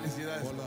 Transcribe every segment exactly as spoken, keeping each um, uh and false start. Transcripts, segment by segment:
Felicidades. Hola.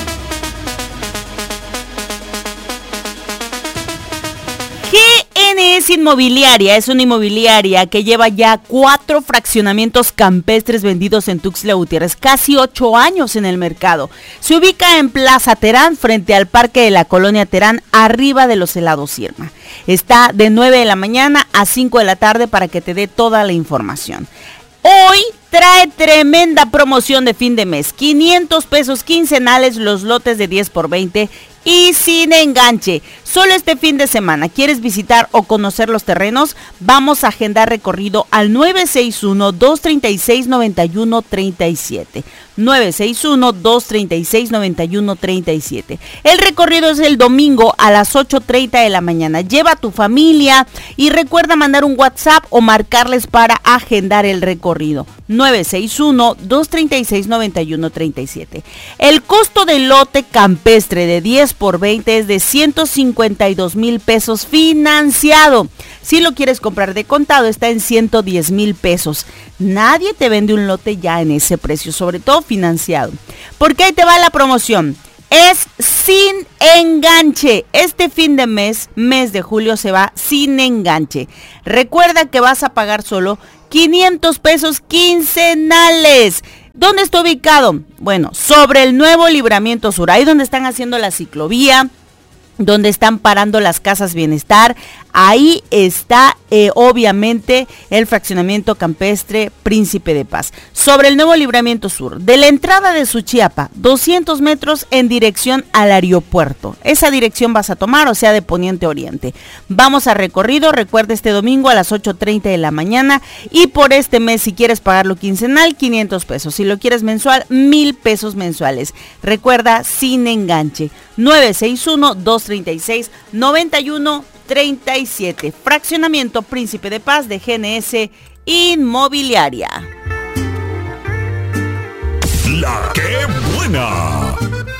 G N S Inmobiliaria es una inmobiliaria que lleva ya cuatro fraccionamientos campestres vendidos en Tuxtla Gutiérrez, casi ocho años en el mercado. Se ubica en Plaza Terán, frente al Parque de la Colonia Terán, arriba de los helados Irma. Está de nueve de la mañana a cinco de la tarde para que te dé toda la información. Hoy trae tremenda promoción de fin de mes, quinientos pesos quincenales los lotes de diez por veinte y sin enganche. Solo este fin de semana, ¿quieres visitar o conocer los terrenos? Vamos a agendar recorrido al nueve seis uno, dos tres seis, nueve uno tres siete. nueve seis uno, dos tres seis, nueve uno tres siete. El recorrido es el domingo a las ocho treinta de la mañana. Lleva a tu familia y recuerda mandar un WhatsApp o marcarles para agendar el recorrido. nueve seis uno, dos tres seis, nueve uno tres siete. El costo del lote campestre de diez por veinte es de ciento cincuenta y dos mil pesos financiado. Si lo quieres comprar de contado, está en ciento diez mil pesos. Nadie te vende un lote ya en ese precio, sobre todo financiado. Porque ahí te va la promoción. Es sin enganche. Este fin de mes, mes de julio, se va sin enganche. Recuerda que vas a pagar solo quinientos pesos quincenales. ¿Dónde está ubicado? Bueno, sobre el nuevo Libramiento Sur, ahí donde están haciendo la ciclovía, donde están parando las casas bienestar. Ahí está eh, obviamente el fraccionamiento campestre Príncipe de Paz, sobre el nuevo Libramiento Sur, de la entrada de Suchiapa, doscientos metros en dirección al aeropuerto. Esa dirección vas a tomar, o sea, de poniente a oriente. Vamos a recorrido, recuerda, este domingo a las ocho treinta de la mañana, y por este mes, si quieres pagarlo quincenal, quinientos pesos. Si lo quieres mensual, mil pesos mensuales. Recuerda, sin enganche. nueve seis uno, dos tres seis, nueve uno tres siete. Fraccionamiento Príncipe de Paz de G N S Inmobiliaria. La que buena.